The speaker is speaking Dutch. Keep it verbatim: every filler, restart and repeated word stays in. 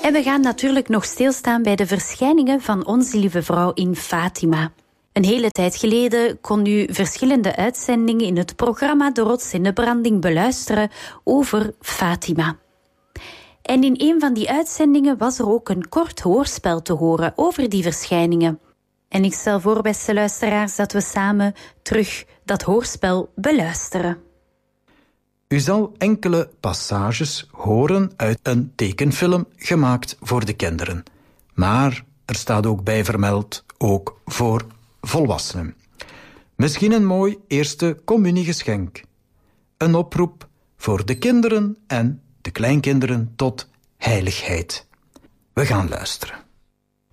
En we gaan natuurlijk nog stilstaan bij de verschijningen van Onze Lieve Vrouw in Fatima. Een hele tijd geleden kon u verschillende uitzendingen in het programma De Rots in de Branding beluisteren over Fatima. En in een van die uitzendingen was er ook een kort hoorspel te horen over die verschijningen. En ik stel voor, beste luisteraars, dat we samen terug dat hoorspel beluisteren. U zal enkele passages horen uit een tekenfilm gemaakt voor de kinderen. Maar er staat ook bij vermeld, ook voor volwassenen. Misschien een mooi eerste communiegeschenk. Een oproep voor de kinderen en de kleinkinderen tot heiligheid. We gaan luisteren.